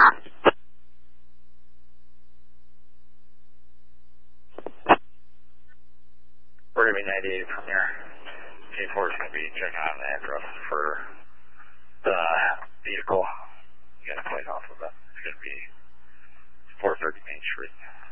We're going to be 98 from here. K4 is going to be checking on the address for the vehicle. You got a plate off of it. It's going to be 430 Main Street.